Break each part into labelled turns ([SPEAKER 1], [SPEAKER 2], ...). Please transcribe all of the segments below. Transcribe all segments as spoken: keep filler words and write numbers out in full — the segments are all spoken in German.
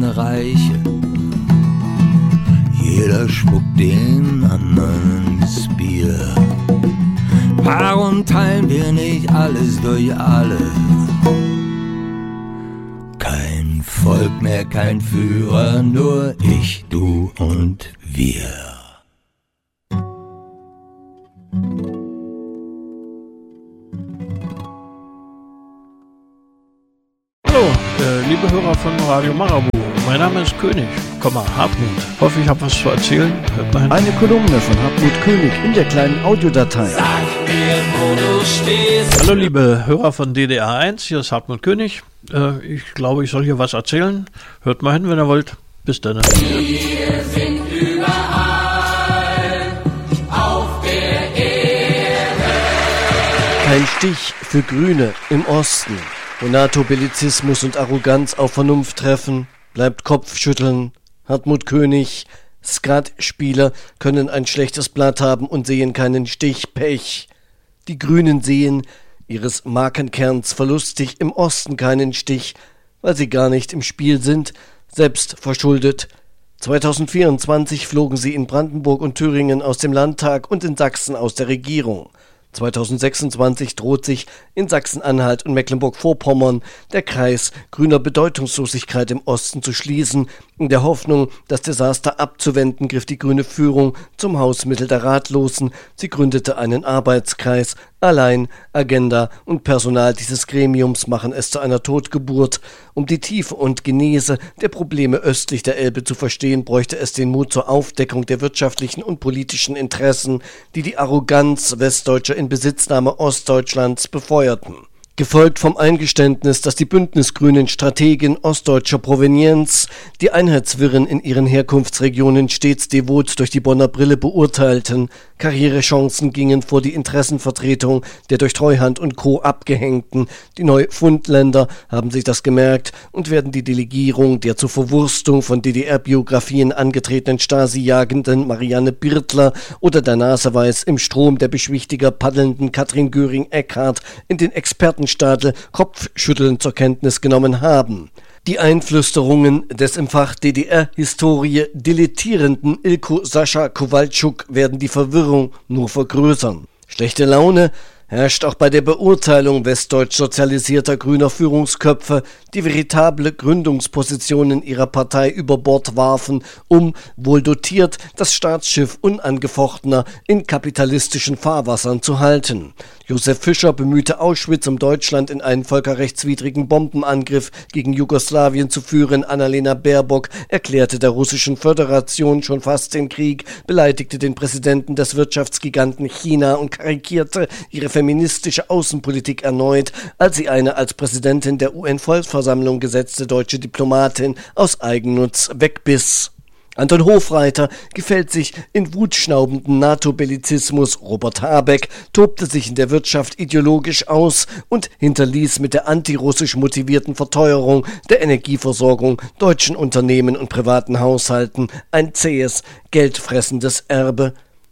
[SPEAKER 1] Reiche. Jeder spuckt den anderen ins Bier. Warum teilen wir nicht alles durch alle? Kein Volk mehr, kein Führer, nur ich, du und wir.
[SPEAKER 2] Hallo, äh, liebe Hörer von Radio Marabu. Mein Name ist König, Komma, Hartmut. Hoffe, ich habe was zu erzählen. Hört mal hin.
[SPEAKER 3] Eine Kolumne von Hartmut König in der kleinen Audiodatei.
[SPEAKER 4] Sag mir, wo du stehst.
[SPEAKER 2] Hallo, liebe Hörer von D D R eins. Hier ist Hartmut König. Äh, ich glaube, ich soll hier was erzählen. Hört mal hin, wenn ihr wollt. Bis dann.
[SPEAKER 4] Wir sind überall auf der Erde.
[SPEAKER 3] Kein Stich für Grüne im Osten, wo NATO-Bellizismus und Arroganz auf Vernunft treffen, bleibt Kopfschütteln. Hartmut König, Skatspieler können ein schlechtes Blatt haben und sehen keinen Stich, Pech. Die Grünen sehen ihres Markenkerns verlustig im Osten keinen Stich, weil sie gar nicht im Spiel sind, selbst verschuldet. zweitausendvierundzwanzig flogen sie in Brandenburg und Thüringen aus dem Landtag und in Sachsen aus der Regierung. zweitausendsechsundzwanzig droht sich in Sachsen-Anhalt und Mecklenburg-Vorpommern der Kreis grüner Bedeutungslosigkeit im Osten zu schließen. In der Hoffnung, das Desaster abzuwenden, griff die grüne Führung zum Hausmittel der Ratlosen. Sie gründete einen Arbeitskreis. Allein Agenda und Personal dieses Gremiums machen es zu einer Totgeburt. Um die Tiefe und Genese der Probleme östlich der Elbe zu verstehen, bräuchte es den Mut zur Aufdeckung der wirtschaftlichen und politischen Interessen, die die Arroganz Westdeutscher in Besitznahme Ostdeutschlands befeuerten. Gefolgt vom Eingeständnis, dass die bündnisgrünen Strategen ostdeutscher Provenienz die Einheitswirren in ihren Herkunftsregionen stets devot durch die Bonner Brille beurteilten. Karrierechancen gingen vor die Interessenvertretung der durch Treuhand und Co. abgehängten. Die Neufundländer haben sich das gemerkt und werden die Delegierung der zur Verwurstung von D D R-Biografien angetretenen Stasi-Jagenden Marianne Birtler oder der Naseweiß im Strom der Beschwichtiger paddelnden Katrin Göring-Eckardt in den Expertenstadel kopfschüttelnd zur Kenntnis genommen haben. Die Einflüsterungen des im Fach D D R-Historie dilettierenden Ilko Sascha Kowalczuk werden die Verwirrung nur vergrößern. Schlechte Laune herrscht auch bei der Beurteilung westdeutsch sozialisierter grüner Führungsköpfe, die veritable Gründungspositionen ihrer Partei über Bord warfen, um, wohl dotiert, das Staatsschiff unangefochtener in kapitalistischen Fahrwassern zu halten. Josef Fischer bemühte Auschwitz, um Deutschland in einen völkerrechtswidrigen Bombenangriff gegen Jugoslawien zu führen. Annalena Baerbock erklärte der Russischen Föderation schon fast den Krieg, beleidigte den Präsidenten des Wirtschaftsgiganten China und karikierte ihre feministische Außenpolitik erneut, als sie eine als Präsidentin der U N-Volksversammlung gesetzte deutsche Diplomatin aus Eigennutz wegbiss. Anton Hofreiter gefällt sich in wutschnaubenden NATO-Bellizismus. Robert Habeck tobte sich in der Wirtschaft ideologisch aus und hinterließ mit der antirussisch motivierten Verteuerung der Energieversorgung deutschen Unternehmen und privaten Haushalten ein zähes, geldfressendes Erbe.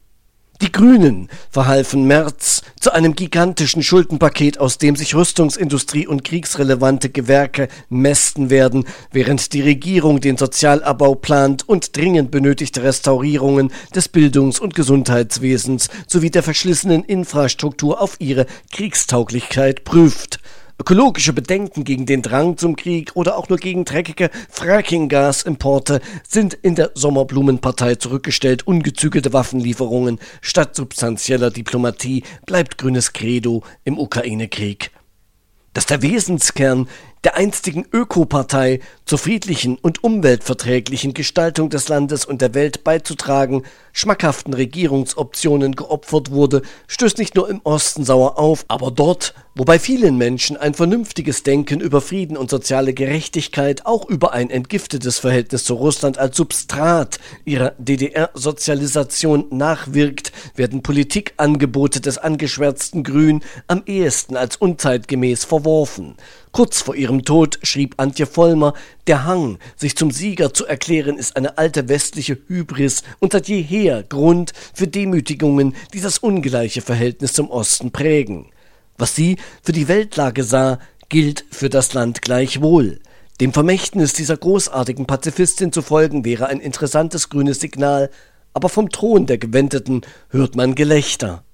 [SPEAKER 3] Die Grünen verhalfen Merz zu einem gigantischen Schuldenpaket, aus dem sich Rüstungsindustrie und kriegsrelevante Gewerke mästen werden, während die Regierung den Sozialabbau plant und dringend benötigte Restaurierungen des Bildungs- und Gesundheitswesens sowie der verschlissenen Infrastruktur auf ihre Kriegstauglichkeit prüft. Ökologische Bedenken gegen den Drang zum Krieg oder auch nur gegen dreckige Fracking-Gasimporte sind in der Sommerblumenpartei zurückgestellt. Ungezügelte Waffenlieferungen statt substanzieller Diplomatie bleibt grünes Credo im Ukraine-Krieg. Dass der Wesenskern der einstigen Ökopartei zur friedlichen und umweltverträglichen Gestaltung des Landes und der Welt beizutragen, schmackhaften Regierungsoptionen geopfert wurde, stößt nicht nur im Osten sauer auf, aber dort, wo bei vielen Menschen ein vernünftiges Denken über Frieden und soziale Gerechtigkeit auch über ein entgiftetes Verhältnis zu Russland als Substrat ihrer D D R-Sozialisation nachwirkt, werden Politikangebote des angeschwärzten Grün am ehesten als unzeitgemäß verworfen. Kurz vor ihrem Tod schrieb Antje Vollmer, der Hang, sich zum Sieger zu erklären, ist eine alte westliche Hybris und seit jeher Grund für Demütigungen, die das ungleiche Verhältnis zum Osten prägen. Was sie für die Weltlage sah, gilt für das Land gleichwohl. Dem Vermächtnis dieser großartigen Pazifistin zu folgen, wäre ein interessantes grünes Signal, aber vom Thron der Gewendeten hört man Gelächter.